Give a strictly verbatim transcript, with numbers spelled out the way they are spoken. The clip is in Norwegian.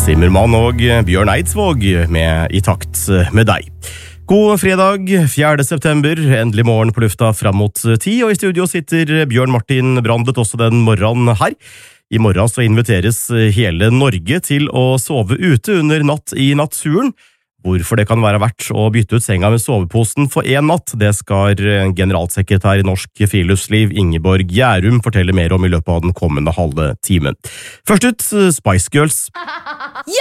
Zimmermann og Bjørn Eidsvåg med I takt med deg. God fredag, fjerde september, endelig morgen på lufta fram mot ti, og I studio sitter Bjørn Martin Brandlet også den morgenen her. I morgen så inviteres hele Norge til å sove ute under natt I naturen. Hvorfor det kan være verdt å bytte ut senga med soveposen for en natt, det skal generalsekretær I Norsk Friluftsliv Ingeborg Gjærum fortelle mer om I løpet av den kommende halve timen. Først ut, Spice Girls.